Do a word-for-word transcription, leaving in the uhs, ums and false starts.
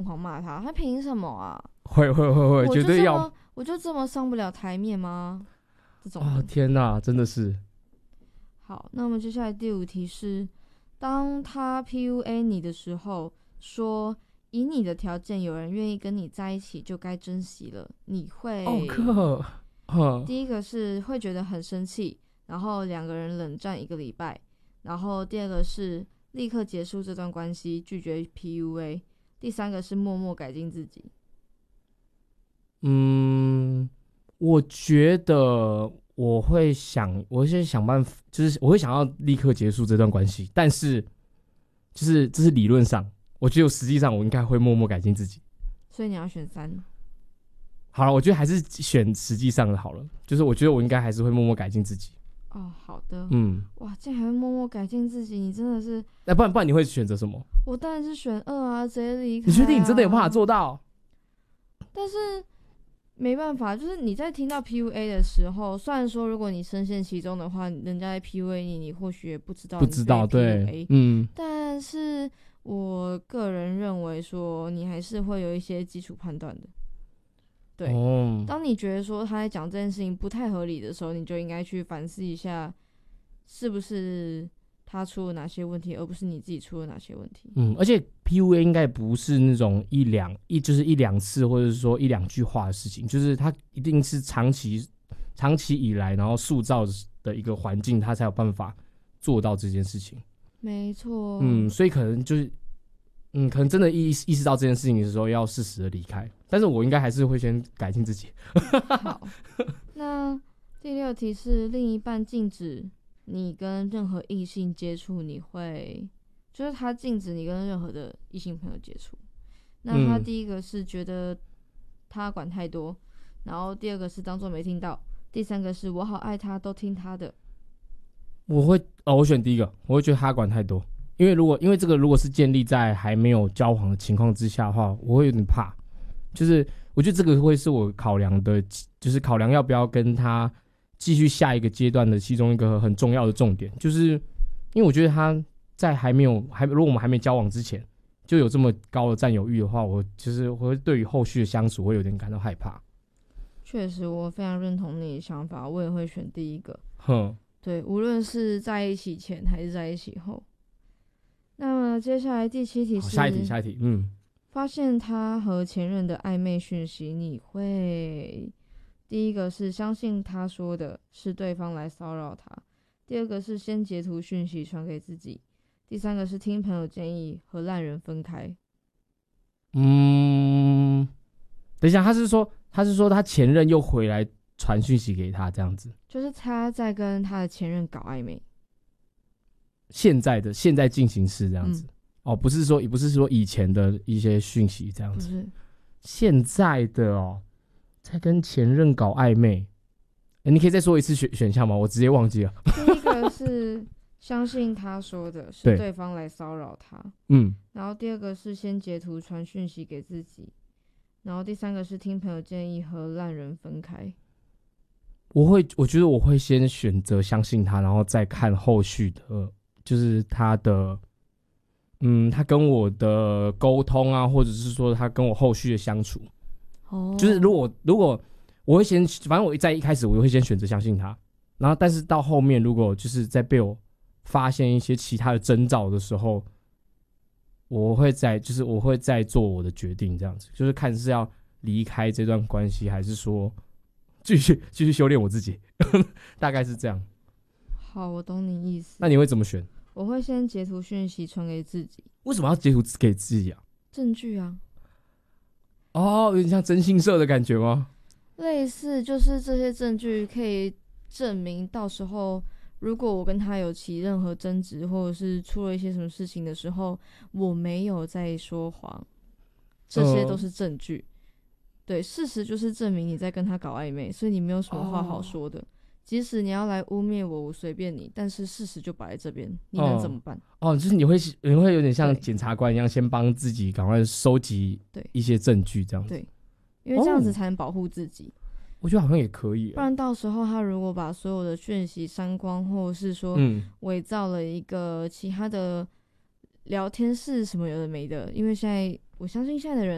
狂骂他，他凭什么啊？ 会会会会，绝对要。 我就这么上不了台面吗？这种哦天哪，真的是。 好，那我们接下来第五题是，当他 P U A 你的时候，说以你的条件有人愿意跟你在一起就该珍惜了，你会？ 哦哥，呵， 第一个是会觉得很生气，然后两个人冷战一个礼拜，然后第二个是立刻结束这段关系，拒绝 P U A， 第三个是默默改进自己。 嗯，我觉得我会想，我会想办法，就是我会想要立刻结束这段关系，但是就是这是理论上，我觉得实际上我应该会默默改进自己。 所以你要选三。 好了，我觉得还是选实际上的好了，就是我觉得我应该还是会默默改进自己。 哦，好的。 嗯， 哇，竟然还会默默改进自己，你真的是…… 那、欸、不然不然你会选择什么？ 我当然是选二啊，直接离开、啊。 你确定你真的有办法做到？ 但是没办法，就是你在听到 P U A 的时候，虽然说如果你深陷其中的话，人家在 P U A 你，你或许也不知道你被 P U A，不知道，对，嗯。但是我个人认为说，你还是会有一些基础判断的。对、哦，当你觉得说他在讲这件事情不太合理的时候，你就应该去反思一下，是不是他出了哪些问题，而不是你自己出了哪些问题。 嗯，而且 P U A 应该不是那种一两一就是一两次，或者是说一两句话的事情，就是他一定是长期长期以来，然后塑造的一个环境，他才有办法做到这件事情。 没错。 嗯，所以可能就是。嗯，可能真的意意识到这件事情的时候，要适时的离开。但是我应该还是会先改进自己。 好，那第六题是另一半禁止你跟任何异性接触，你会就是他禁止你跟任何的异性朋友接触。那他第一个是觉得他管太多，嗯、然后第二个是当作没听到，第三个是我好爱他，都听他的。 我会哦，我选第一个，我会觉得他管太多。因为如果因为这个如果是建立在还没有交往的情况之下的话，我会有点怕，就是我觉得这个会是我考量的，就是考量要不要跟他继续下一个阶段的其中一个很重要的重点，就是因为我觉得他在还没有还如果我们还没交往之前就有这么高的占有欲的话，我就是我会对于后续的相处会有点感到害怕。 确实，我非常认同你的想法，我也会选第一个。 哼， 对，无论是在一起前还是在一起后。那么接下来第七题是下一题，下一题，嗯， 发现他和前任的暧昧讯息，你会第一个是相信他说的是对方来骚扰他，第二个是先截图讯息传给自己，第三个是听朋友建议和烂人分开。 嗯，等一下，他是说他是说他前任又回来传讯息给他，这样子， 就是他在跟他的前任搞暧昧。 现在的现在进行式这样子、嗯、哦，不是说也不是说以前的一些讯息这样子， 不是现在的哦，在跟前任搞暧昧、欸。你可以再说一次选选项吗？我直接忘记了。 第一个是相信他说的是对方来骚扰他，嗯，然后第二个是先截图传讯息给自己，然后第三个是听朋友建议和烂人分开。 我会，我觉得我会先选择相信他，然后再看后续的。就是他的，嗯，他跟我的沟通啊，或者是说他跟我后续的相处，哦，就是如果如果我会先，反正我在一开始我会先选择相信他，然后但是到后面如果就是在被我发现一些其他的征兆的时候，我会再就是我会再做我的决定，这样子，就是看是要离开这段关系，还是说继续继续修炼我自己，大概是这样。 好，我懂你意思。 那你会怎么选？ 我会先截图讯息传给自己。 为什么要截图给自己啊？ 证据啊。 哦，有点像征信社的感觉吗？ 类似，就是这些证据可以证明到时候如果我跟他有起任何争执，或者是出了一些什么事情的时候，我没有在说谎，这些都是证据、呃、对，事实就是证明你在跟他搞暧昧，所以你没有什么话好说的、哦，即使你要来污蔑我，我随便你，但是事实就摆在这边，你能怎么办？ 哦，就是你会你会有点像检察官一样，先帮自己赶快收集一些证据，这样子。 对，因为这样子才能保护自己。哦， 我觉得好像也可以， 不然到时候他如果把所有的讯息删光，或者是说伪造了一个其他的聊天室什么有的没的，因为现在我相信现在的人